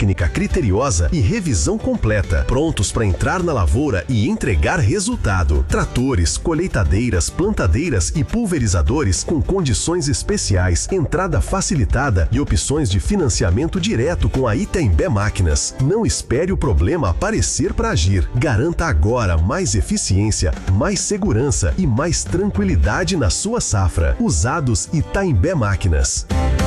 técnica criteriosa e revisão completa, prontos para entrar na lavoura e entregar resultado. Tratores, colheitadeiras, plantadeiras e pulverizadores com condições especiais, entrada facilitada e opções de financiamento direto com a Itaimbé Máquinas. Não espere o problema aparecer para agir. Garanta agora mais eficiência, mais segurança e mais tranquilidade na sua safra. Usados Itaimbé Máquinas.